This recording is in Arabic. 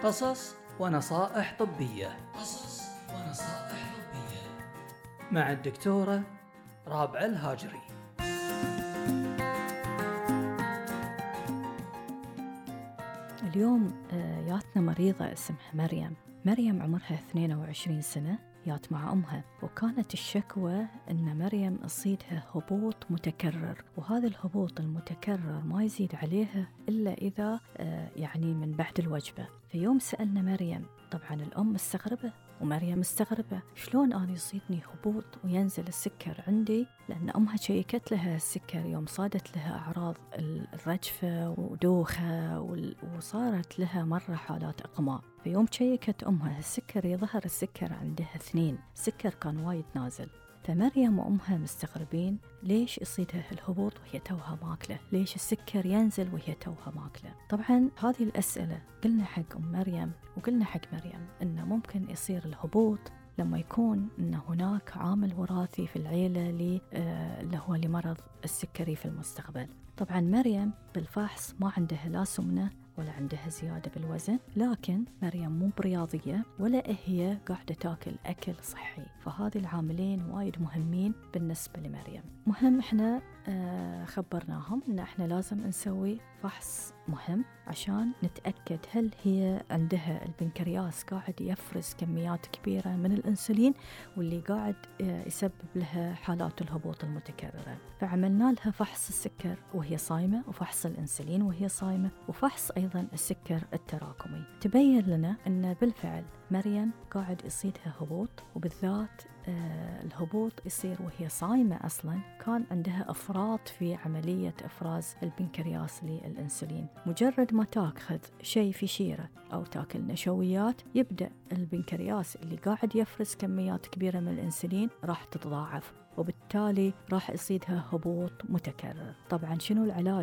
قصص ونصائح طبية. قصص ونصائح طبية مع الدكتورة رابعة الهاجري. اليوم جاتنا مريضة اسمها مريم عمرها 22 سنة، جات مع أمها، وكانت الشكوى أن مريم يصيدها هبوط متكرر، وهذا الهبوط المتكرر ما يزيد عليها إلا إذا يعني من بعد الوجبة. في يوم سألنا مريم، طبعا الأم مستغربة ومريم مستغربة، شلون أنا يصيدني هبوط وينزل السكر عندي؟ لأن أمها شيكت لها السكر يوم صادت لها أعراض الرجفة ودوخة، وصارت لها مرة حالات إقماع. في يوم شيكت أمها السكر، يظهر السكر عندها 2، السكر كان وايد نازل. فمريم وأمها مستغربين ليش يصيدها الهبوط وهي توها ماكلة، ليش السكر ينزل وهي توها ماكلة. طبعا هذه الأسئلة قلنا حق أم مريم وقلنا حق مريم إنه ممكن يصير الهبوط لما يكون إن هناك عامل وراثي في العيلة اللي هو لمرض السكري في المستقبل. طبعا مريم بالفحص ما عندها لا سمنة ولا عندها زيادة بالوزن، لكن مريم مو برياضية ولا هي قاعدة تاكل أكل صحي، فهذه العاملين وايد مهمين بالنسبة لمريم. مهم إحنا خبرناهم إن إحنا لازم نسوي فحص مهم عشان نتأكد هل هي عندها البنكرياس قاعد يفرز كميات كبيرة من الأنسولين واللي قاعد يسبب لها حالات الهبوط المتكررة. فعملنا لها فحص السكر وهي صايمة، وفحص الأنسولين وهي صايمة، وفحص أيضا السكر التراكمي. تبين لنا أن بالفعل مريم قاعد يصيدها هبوط، وبالذات الهبوط يصير وهي صايمة. أصلا كان عندها إفراط في عملية إفراز البنكرياس للأنسولين، مجرد ما تاخذ شيء في شيرة أو تاكل نشويات يبدأ البنكرياس اللي قاعد يفرز كميات كبيرة من الأنسولين راح تتضاعف، وبالتالي راح يصيدها هبوط متكرر. طبعا شنو العلاج